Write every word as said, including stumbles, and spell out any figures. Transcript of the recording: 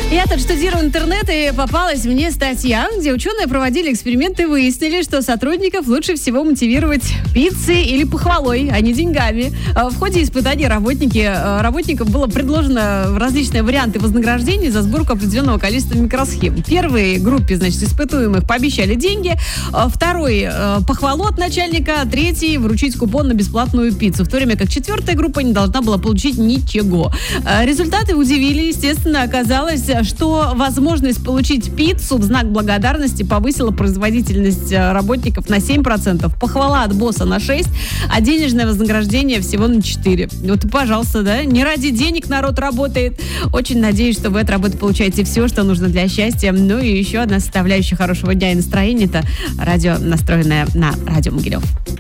Я тут штудирую интернет, и попалась мне статья, где ученые проводили эксперименты и выяснили, что сотрудников лучше всего мотивировать пиццей или похвалой, а не деньгами. В ходе испытаний работники, работникам было предложено различные варианты вознаграждения за сборку определенного количества микросхем. Первой группе, значит, испытуемых пообещали деньги, второй – похвалу от начальника, третий – вручить купон на бесплатную пиццу, в то время как четвертая группа не должна была получить ничего. Результаты удивили, естественно, оказалось, что возможность получить пиццу в знак благодарности повысила производительность работников на семь процентов, похвала от босса на шесть процентов, а денежное вознаграждение всего на четыре процента. Вот и, пожалуйста, да, не ради денег народ работает. Очень надеюсь, что вы от работы получаете все, что нужно для счастья. Ну и еще одна составляющая хорошего дня и настроения – это радио, настроенное на Радио Могилев.